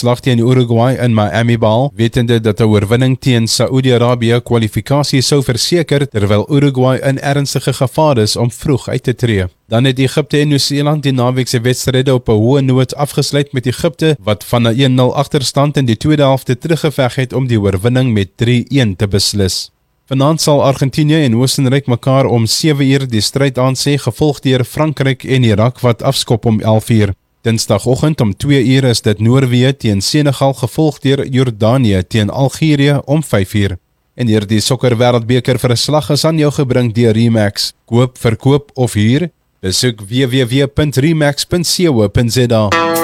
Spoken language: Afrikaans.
uitslag teen Uruguay in Miami behaal, wetende dat 'n oorwinning teen Saudi-Arabië kwalifikasie sou verseker, terwyl Uruguay in ernstige gevaar is om vroeg uit te tree. Dan het Egipte en Nieu-Seeland die naweek se wedstryde op 'n hoë noot afgesluit met Egipte, wat van 'n 1-0 agterstand in die tweede helfte teruggeveg het om die oorwinning met 3-1 te beslis. Vanaand sal Argentinië en Oostenryk mekaar om 7 uur die stryd aansê, gevolg deur Frankryk en Irak wat afskop om 11 uur. Dinsdagoggend om 2 uur is dit Noorwe teen Senegal, gevolg deur Jordanië teen Algerië om 5 uur. En hierdie sokker wêreldbeker verslag is aan jou gebring deur Remax. Koop, verkoop of huur? Besoek www.remax.co.za.